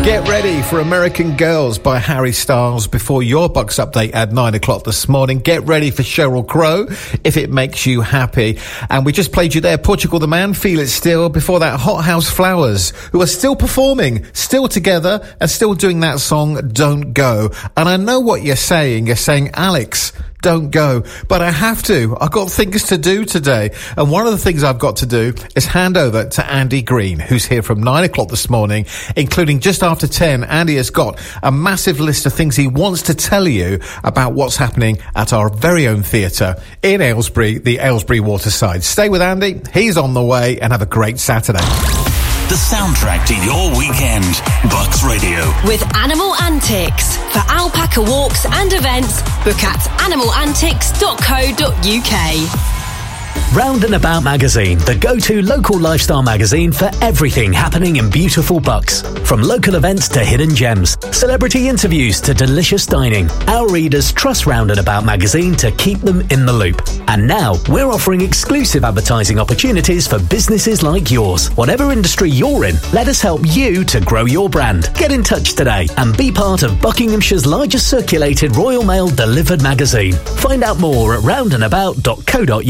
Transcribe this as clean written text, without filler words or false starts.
Get ready for American Girls by Harry Styles before your Bucks update at 9 o'clock this morning. Get ready for Sheryl Crow, If It Makes You Happy. And we just played you there, Portugal the Man, Feel It Still. Before that, Hot House Flowers, who are still performing, still together, and still doing that song, Don't Go. And I know what you're saying. You're saying, Alex, don't go. But I have to. I've got things to do today. And one of the things I've got to do is hand over to Andy Green, who's here from 9 o'clock this morning, including just after 10. Andy has got a massive list of things he wants to tell you about what's happening at our very own theatre in Aylesbury, the Aylesbury Waterside. Stay with Andy. He's on the way, and have a great Saturday. The soundtrack to your weekend. Bucks Radio. With Animal Antics. For alpaca walks and events, book at animalantics.co.uk. Round and About Magazine, the go-to local lifestyle magazine for everything happening in beautiful Bucks. From local events to hidden gems, celebrity interviews to delicious dining, our readers trust Round and About Magazine to keep them in the loop. And now, we're offering exclusive advertising opportunities for businesses like yours. Whatever industry you're in, let us help you to grow your brand. Get in touch today and be part of Buckinghamshire's largest circulated Royal Mail delivered magazine. Find out more at roundandabout.co.uk.